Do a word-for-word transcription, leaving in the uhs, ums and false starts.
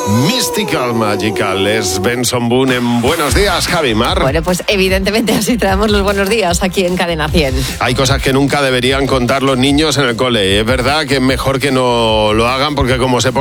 Mystical Magical es Benson Boone en Buenos Días, Javi Mar. Bueno, pues evidentemente así te damos los buenos días aquí en Cadena cien. Hay cosas que nunca deberían contar los niños en el cole. Es verdad que es mejor que no lo hagan porque como se pongan